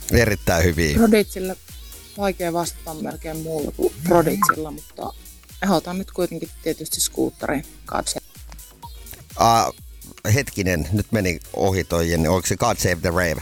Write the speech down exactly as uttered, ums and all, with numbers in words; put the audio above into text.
Erittäin hyviä. Proditsille vaikea vastata melkein muulla kuin Proditsilla, mutta ehdotan nyt kuitenkin tietysti skuutterin God Save. Uh, hetkinen, nyt meni ohi toi Jenni. Oliko se God Save the Rave?